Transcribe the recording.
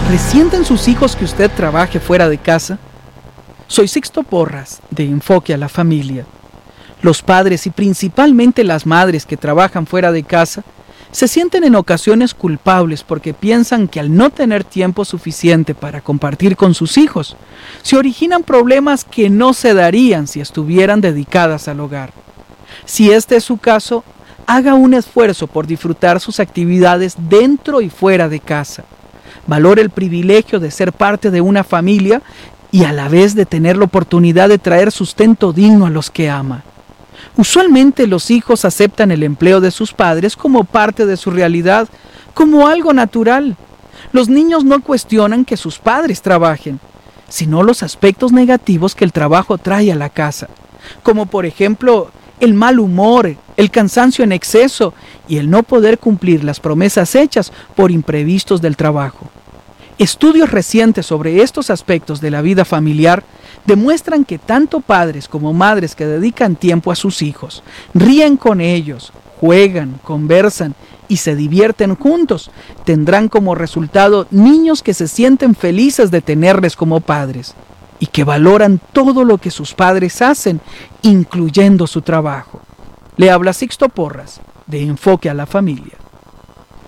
¿Resienten sus hijos que usted trabaje fuera de casa? Soy Sixto Porras, de Enfoque a la Familia. Los padres y principalmente las madres que trabajan fuera de casa se sienten en ocasiones culpables porque piensan que al no tener tiempo suficiente para compartir con sus hijos, se originan problemas que no se darían si estuvieran dedicadas al hogar. Si este es su caso, haga un esfuerzo por disfrutar sus actividades dentro y fuera de casa. Valore el privilegio de ser parte de una familia y a la vez de tener la oportunidad de traer sustento digno a los que ama. Usualmente los hijos aceptan el empleo de sus padres como parte de su realidad, como algo natural. Los niños no cuestionan que sus padres trabajen, sino los aspectos negativos que el trabajo trae a la casa, como por ejemplo el mal humor, el cansancio en exceso y el no poder cumplir las promesas hechas por imprevistos del trabajo. Estudios recientes sobre estos aspectos de la vida familiar demuestran que tanto padres como madres que dedican tiempo a sus hijos, ríen con ellos, juegan, conversan y se divierten juntos, tendrán como resultado niños que se sienten felices de tenerles como padres y que valoran todo lo que sus padres hacen, incluyendo su trabajo. Le habla Sixto Porras, de Enfoque a la Familia.